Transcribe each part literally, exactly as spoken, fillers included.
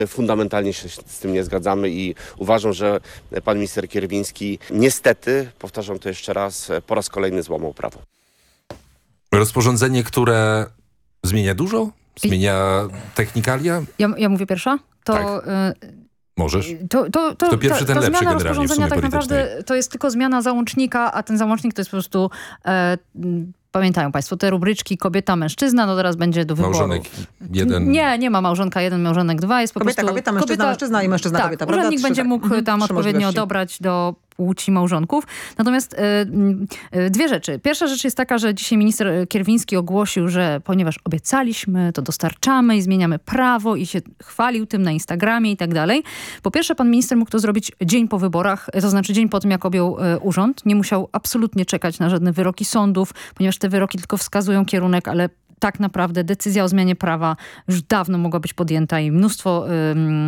Fundamentalnie się z tym nie zgadzamy i uważam, że pan minister Kierwiński niestety, powtarzam to jeszcze raz, po raz kolejny złamał prawo. Rozporządzenie, które zmienia dużo? Zmienia technikalia? Ja, ja mówię pierwsza? To... Tak. Y Możesz? To, to, to, to pierwszy, ten ta, ta lepszy zmiana generalnie rozporządzenia tak naprawdę to jest tylko zmiana załącznika, a ten załącznik to jest po prostu... E, Pamiętają państwo, te rubryczki kobieta, mężczyzna, no teraz będzie do wyboru. Małżonek jeden. Nie, nie ma małżonka jeden, małżonek dwa. Jest po kobieta, prostu... kobieta, mężczyzna, kobieta, mężczyzna i mężczyzna, tak, kobieta. Urzędnik Trzy, będzie tak. mógł Mhm. tam Trzy odpowiednio możliwości. dobrać do płci małżonków. Natomiast y, y, dwie rzeczy. Pierwsza rzecz jest taka, że dzisiaj minister Kierwiński ogłosił, że ponieważ obiecaliśmy, to dostarczamy i zmieniamy prawo i się chwalił tym na Instagramie i tak dalej. Po pierwsze, pan minister mógł to zrobić dzień po wyborach, to znaczy dzień po tym, jak objął y, urząd. Nie musiał absolutnie czekać na żadne wyroki sądów, ponieważ te wyroki tylko wskazują kierunek, ale tak naprawdę decyzja o zmianie prawa już dawno mogła być podjęta i mnóstwo y,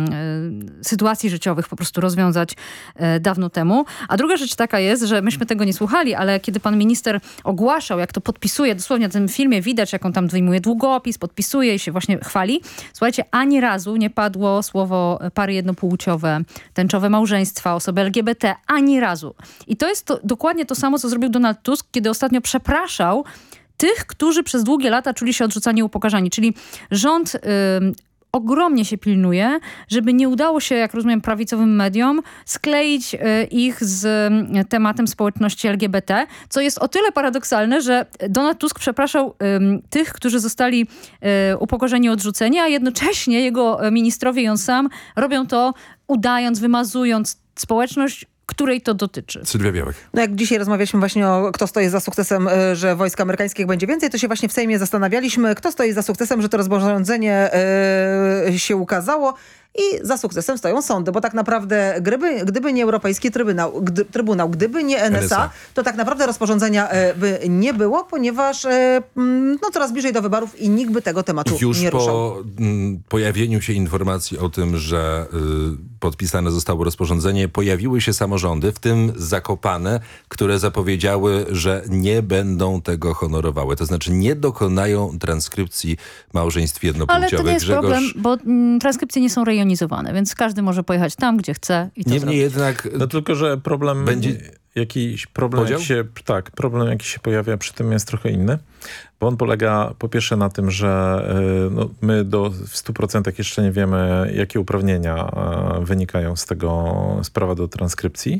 y, sytuacji życiowych po prostu rozwiązać y, dawno temu. A druga rzecz taka jest, że myśmy tego nie słuchali, ale kiedy pan minister ogłaszał, jak to podpisuje, dosłownie na tym filmie widać, jak on tam wyjmuje długopis, podpisuje i się właśnie chwali. Słuchajcie, ani razu nie padło słowo pary jednopłciowe, tęczowe małżeństwa, osoby L G B T. Ani razu. I to jest to, dokładnie to samo, co zrobił Donald Tusk, kiedy ostatnio przepraszał tych, którzy przez długie lata czuli się odrzucani, upokarzani. Czyli rząd y, ogromnie się pilnuje, żeby nie udało się, jak rozumiem, prawicowym mediom skleić y, ich z y, tematem społeczności L G B T, co jest o tyle paradoksalne, że Donald Tusk przepraszał y, tych, którzy zostali y, upokorzeni, odrzuceni, a jednocześnie jego ministrowie i on sam robią to udając, wymazując społeczność, której to dotyczy. Sylwia Białek. No jak dzisiaj rozmawialiśmy właśnie o kto stoi za sukcesem, że wojsk amerykańskich będzie więcej, to się właśnie w Sejmie zastanawialiśmy, kto stoi za sukcesem, że to rozporządzenie yy, się ukazało. I za sukcesem stoją sądy, bo tak naprawdę gdyby, gdyby nie Europejski Trybunał, gdy, Trybunał, gdyby nie N S A, N S A, to tak naprawdę rozporządzenia e, by nie było, ponieważ e, no, coraz bliżej do wyborów i nikt by tego tematu Już nie ruszał. po m, pojawieniu się informacji o tym, że y, podpisane zostało rozporządzenie, pojawiły się samorządy, w tym Zakopane, które zapowiedziały, że nie będą tego honorowały. To znaczy nie dokonają transkrypcji małżeństw jednopłciowych. Ale to nie jest Grzegorz... problem, bo m, transkrypcje nie są rejonizowane, więc każdy może pojechać tam, gdzie chce i to Niemniej zrobić. jednak... No tylko, że problem... Będzie jakiś problem, jak się, tak, problem jaki się pojawia przy tym jest trochę inny, bo on polega po pierwsze na tym, że no, my do, w stu procentach jeszcze nie wiemy, jakie uprawnienia wynikają z tego, z prawa do transkrypcji,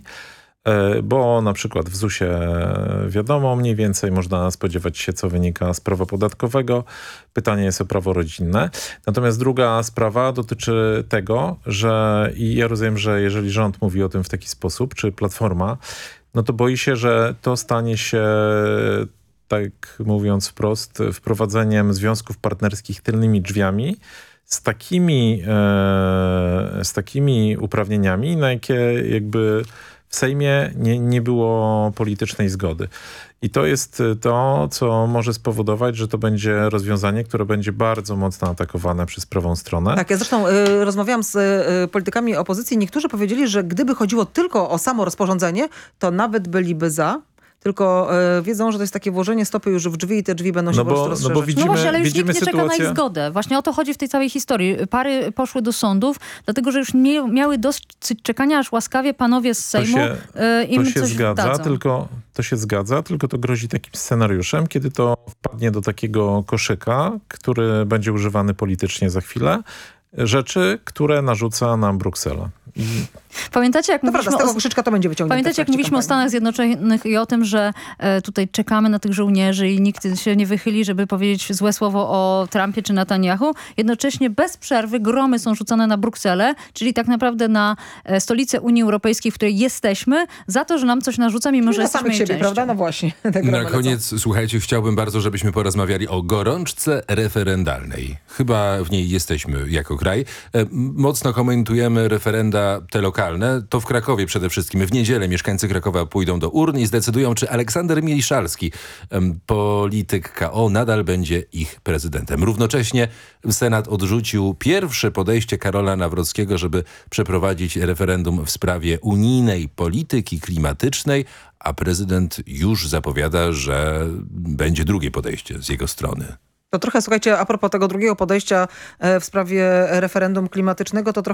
bo na przykład w zusie wiadomo mniej więcej, można spodziewać się, co wynika z prawa podatkowego. Pytanie jest o prawo rodzinne. Natomiast druga sprawa dotyczy tego, że i ja rozumiem, że jeżeli rząd mówi o tym w taki sposób, czy Platforma, no to boi się, że to stanie się, tak mówiąc wprost, wprowadzeniem związków partnerskich tylnymi drzwiami, z takimi, e, z takimi uprawnieniami, na jakie jakby w Sejmie nie, nie było politycznej zgody. I to jest to, co może spowodować, że to będzie rozwiązanie, które będzie bardzo mocno atakowane przez prawą stronę. Tak, ja zresztą y, rozmawiałam z y, politykami opozycji. Niektórzy powiedzieli, że gdyby chodziło tylko o samo rozporządzenie, to nawet byliby za. Tylko y, wiedzą, że to jest takie włożenie stopy już w drzwi i te drzwi będą się no po bo, prostu no rozszerzać. bo widzimy, No właśnie, ale już widzimy nikt nie sytuację... czeka na ich zgodę. Właśnie o to chodzi w tej całej historii. Pary poszły do sądów, dlatego że już mie miały dosyć czekania, aż łaskawie panowie z Sejmu to się, y, im to się coś zgadza, dadzą. tylko To się zgadza, tylko to grozi takim scenariuszem, kiedy to wpadnie do takiego koszyka, który będzie używany politycznie za chwilę, rzeczy, które narzuca nam Bruksela. I... Pamiętacie, jak No mówiliśmy prawda, z tego o... koszyczka to będzie wyciągnięte. Pamiętacie, jak mówiliśmy o Stanach Zjednoczonych i o tym, że e, tutaj czekamy na tych żołnierzy i nikt się nie wychyli, żeby powiedzieć złe słowo o Trumpie czy Netanyahu. Jednocześnie bez przerwy gromy są rzucane na Brukselę, czyli tak naprawdę na e, stolicę Unii Europejskiej, w której jesteśmy, za to, że nam coś narzuca, mimo że na jesteśmy samych siebie, częścią. prawda? No właśnie. Na koniec, lecą. Słuchajcie, chciałbym bardzo, żebyśmy porozmawiali o gorączce referendalnej. Chyba w niej jesteśmy jako kraj. E, mocno komentujemy referenda te lokalne. To w Krakowie przede wszystkim. W niedzielę mieszkańcy Krakowa pójdą do urn i zdecydują, czy Aleksander Mieliszalski, polityk K O, nadal będzie ich prezydentem. Równocześnie Senat odrzucił pierwsze podejście Karola Nawrockiego, żeby przeprowadzić referendum w sprawie unijnej polityki klimatycznej, a prezydent już zapowiada, że będzie drugie podejście z jego strony. To trochę, słuchajcie, a propos tego drugiego podejścia w sprawie referendum klimatycznego, to trochę